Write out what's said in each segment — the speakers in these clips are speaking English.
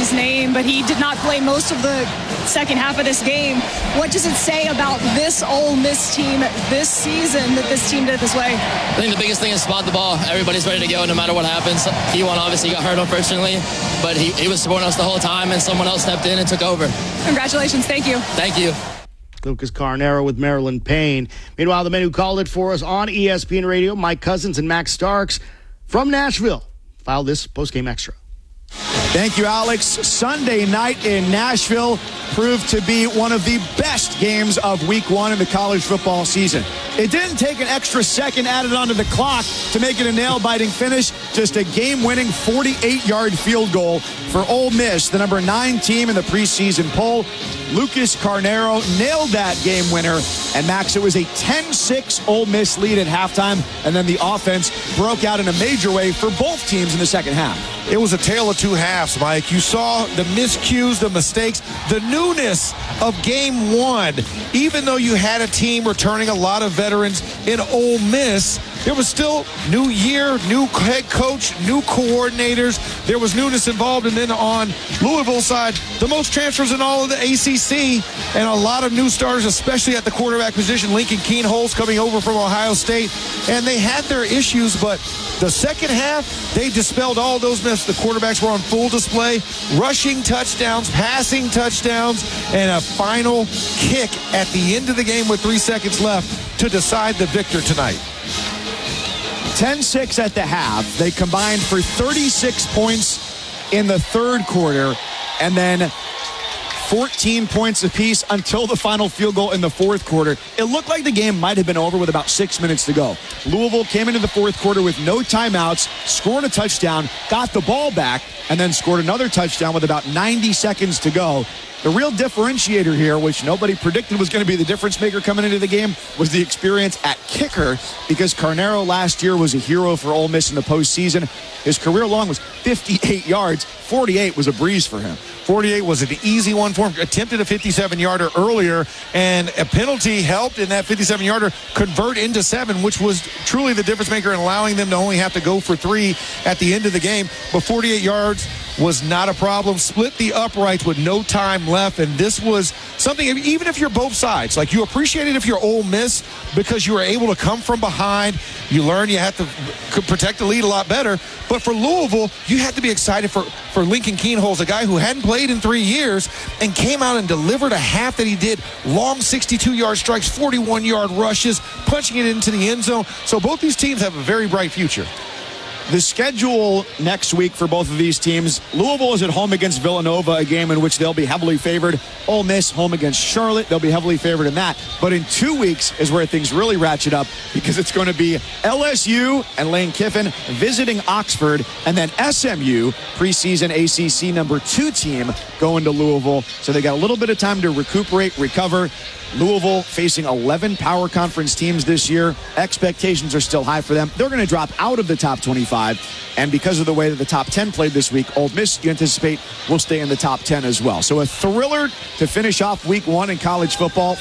his name, but he did not play most of the second half of this game. What does it say about this Ole Miss team this season that this team did it this way? I think the biggest thing is spot the ball. Everybody's ready to go no matter what happens. He1 obviously got hurt, unfortunately, but he was supporting us the whole time, and someone else stepped in and took over. Congratulations. Thank you. Thank you. Lucas Carnero with Marilyn Payne. Meanwhile, the men who called it for us on ESPN Radio, Mike Cousins and Max Starks from Nashville, filed this postgame extra. Thank you, Alex. Sunday night in Nashville proved to be one of the best games of week one in the college football season. It didn't take an extra second added onto the clock to make it a nail-biting finish. Just a game-winning 48-yard field goal for Ole Miss, the number 9 team in the preseason poll. Lucas Carnero nailed that game winner. And Max, it was a 10-6 Ole Miss lead at halftime, and then the offense broke out in a major way for both teams in the second half. It was a tale of two halves, Mike. You saw the miscues, the mistakes, the newness of game one. Even though you had a team returning a lot of veterans in Ole Miss, there was still new year, new head coach, new coordinators. There was newness involved. And then on Louisville's side, the most transfers in all of the ACC and a lot of new starters, especially at the quarterback position. Lincoln Kienholz coming over from Ohio State. And they had their issues, but the second half, they dispelled all those myths. The quarterbacks were on full display, rushing touchdowns, passing touchdowns, and a final kick at the end of the game with 3 seconds left to decide the victor tonight. 10-6 at the half. They combined for 36 points in the third quarter, and then 14 points apiece until the final field goal in the fourth quarter. It looked like the game might have been over with about 6 minutes to go. Louisville came into the fourth quarter with no timeouts, scored a touchdown, got the ball back, and then scored another touchdown with about 90 seconds to go. The real differentiator here, which nobody predicted was going to be the difference maker coming into the game, was the experience at kicker, because Carnero last year was a hero for Ole Miss in the postseason. His career long was 58 yards. 48 was a breeze for him. 48 was an easy one for him. Attempted a 57-yarder earlier, and a penalty helped in that 57-yarder convert into 7, which was truly the difference maker in allowing them to only have to go for 3 at the end of the game. But 48 yards was not a problem. Split the uprights with no time left, and this was something, even if you're both sides, like, you appreciate it if you're Ole Miss because you were able to come from behind. You learn you have to protect the lead a lot better. But for Louisville, you had to be excited for Lincoln Kienholz, a guy who hadn't played in 3 years and came out and delivered a half that he did. Long 62-yard strikes, 41-yard rushes, punching it into the end zone. So both these teams have a very bright future. The schedule next week for both of these teams: Louisville is at home against Villanova, a game in which they'll be heavily favored. Ole Miss home against Charlotte. They'll be heavily favored in that. But in 2 weeks is where things really ratchet up, because it's going to be LSU and Lane Kiffin visiting Oxford, and then SMU, preseason ACC number 2 team, going to Louisville. So they got a little bit of time to recuperate, recover. Louisville facing 11 power conference teams this year. Expectations are still high for them. They're going to drop out of the top 25. And because of the way that the top 10 played this week, Ole Miss, you anticipate, will stay in the top 10 as well. So a thriller to finish off week one in college football.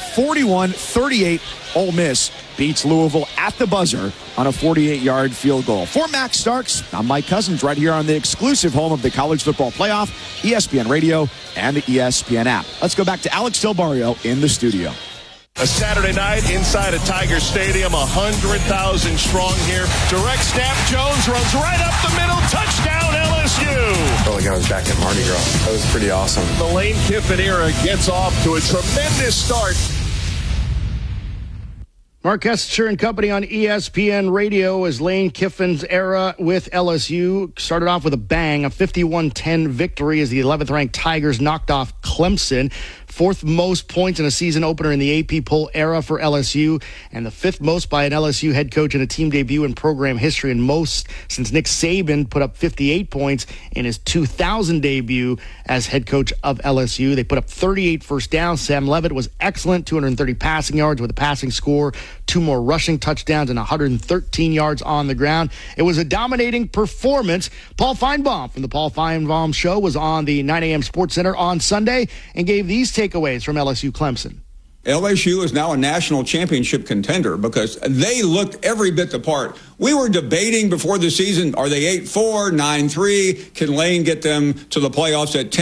41-38, Ole Miss beats Louisville at the buzzer on a 48-yard field goal. For Max Starks, I'm Mike Cousins, right here on the exclusive home of the College Football Playoff, ESPN Radio and the ESPN app. Let's go back to Alex Del Barrio in the studio. A Saturday night inside of Tiger Stadium, 100,000 strong here. Direct snap, Jones runs right up the middle, touchdown LSU. Felt like I was back at Mardi Gras. That was pretty awesome. The Lane Kiffin era gets off to a tremendous start. Mark Kessinger and company on ESPN Radio as Lane Kiffin's era with LSU started off with a bang, a 51-10 victory as the 11th-ranked Tigers knocked off Clemson. 4th most points in a season opener in the AP poll era for LSU, and the 5th most by an LSU head coach in a team debut in program history, and most since Nick Saban put up 58 points in his 2000 debut as head coach of LSU. They put up 38 first downs. Sam Leavitt was excellent, 230 passing yards with a passing score, 2 more rushing touchdowns, and 113 yards on the ground. It was a dominating performance. Paul Feinbaum from the Paul Feinbaum Show was on the 9 a.m. Sports Center on Sunday and gave these takeaways from LSU Clemson. LSU is now a national championship contender because they looked every bit the part. We were debating before the season, are they 8-4, 9-3? Can Lane get them to the playoffs at 10?